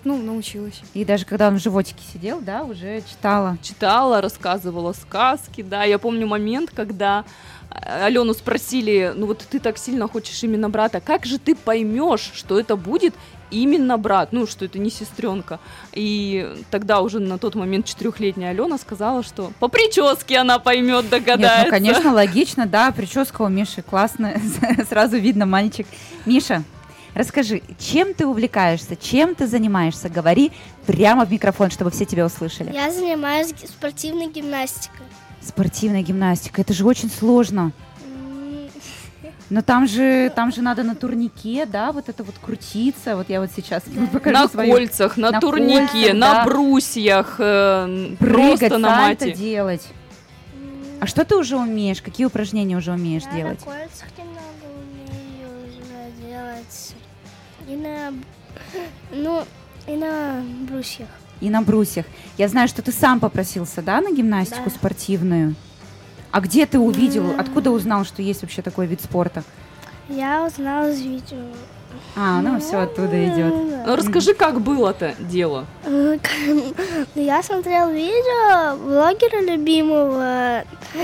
научилась. И даже когда он в животике сидел, да, уже читала. Читала, рассказывала сказки, да. Я помню момент, когда Алену спросили, вот ты так сильно хочешь именно брата, как же ты поймешь, что это будет именно брат, что это не сестренка. И тогда уже на тот момент 4-летняя Алена сказала, что по прическе она поймет, догадается. Нет, конечно, логично, да, прическа у Миши классная, сразу видно мальчик. Миша, расскажи, чем ты увлекаешься, чем ты занимаешься? Говори прямо в микрофон, чтобы все тебя услышали. Я занимаюсь спортивной гимнастикой. Спортивная гимнастика, это же очень сложно. Но там же надо на турнике, да, вот это вот крутиться. Вот я вот сейчас покажу на свою. Кольцах, на турнике, кольцах, на да. брусьях, Прыгать, просто на мате. делать. А что ты уже умеешь? Какие упражнения уже умеешь делать? На кольцах немного умею уже делать. И на брусьях. И на брусьях. Я знаю, что ты сам попросился, да, на гимнастику спортивную? А где ты увидел, откуда узнал, что есть вообще такой вид спорта? Я узнала из видео. Все оттуда идет. Расскажи, как было-то дело? Я смотрела видео блогера любимого,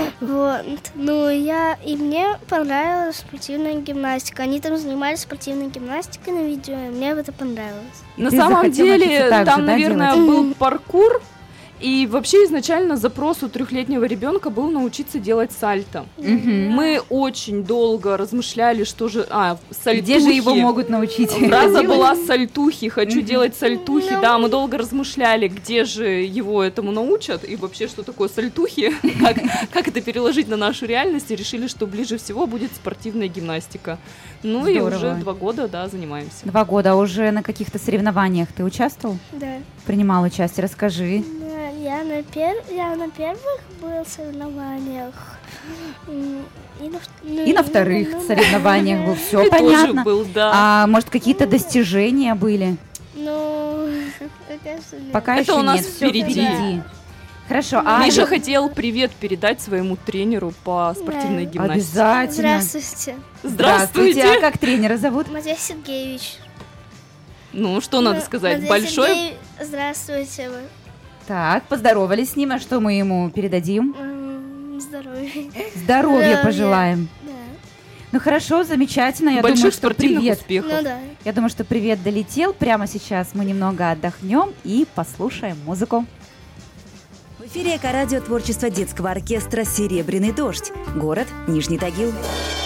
и мне понравилась спортивная гимнастика. Они там занимались спортивной гимнастикой на видео, и мне это понравилось. На самом деле, там, наверное, делать? был паркур. И вообще изначально запрос у 3-летнего ребенка был научиться делать сальто. Мы очень долго размышляли, что же... сальтухи. Где же его могут научить? Фраза была сальтухи, хочу делать сальтухи. Да, мы долго размышляли, где же его этому научат, и вообще, что такое сальтухи, как это переложить на нашу реальность, и решили, что ближе всего будет спортивная гимнастика. Ну и уже 2 года, да, занимаемся. 2 года, а уже на каких-то соревнованиях ты участвовал? Да. Принимал участие, расскажи. Я на первых был соревнованиях. И на вторых соревнованиях был, все И понятно. тоже был, да. А может, какие-то достижения были? Пока Это еще у нас нет, всё впереди. Хорошо. Миша хотел привет передать своему тренеру по спортивной гимнастике. Обязательно. Здравствуйте. Здравствуйте. А как тренера зовут? Матвей Сергеевич. Ну, что надо сказать? Матвей Большой? Сергеевич, здравствуйте. Так, поздоровались с ним, а что мы ему передадим? Здоровья. Здоровья пожелаем. Да. Ну хорошо, замечательно. Я думаю, Больших что спортивных привет. успехов. Да. Я думаю, что привет долетел. Прямо сейчас мы немного отдохнем и послушаем музыку. В эфире Эко-радио творчества детского оркестра «Серебряный дождь». Город Нижний Тагил.